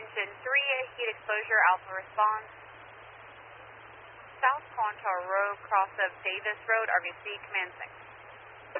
Attention 3, heat exposure, Alpha response. South Quantar Road, cross of Davis Road, RBC, command 6.